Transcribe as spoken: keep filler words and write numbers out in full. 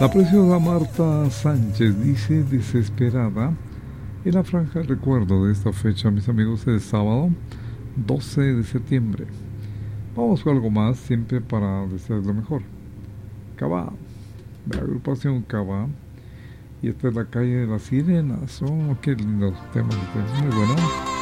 La preciosa Marta Sánchez dice desesperada en la franja de recuerdo de esta fecha, mis amigos, es sábado doce de septiembre. Vamos con algo más, siempre para desear lo mejor. Cabá, de la agrupación Cabá. Y esta es la calle de las sirenas. Oh, qué lindos temas, muy bueno.